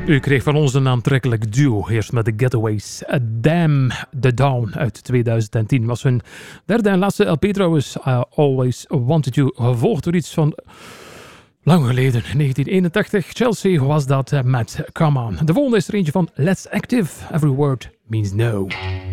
U kreeg van ons een aantrekkelijk duo. Eerst met de Getaways. Damn the Dawn uit 2010 was hun derde en laatste LP trouwens. I Always Wanted You. Gevolgd door iets van lang geleden, 1981. Chelsea was dat met Come On. De volgende is er eentje van Let's Active. Every Word Means No.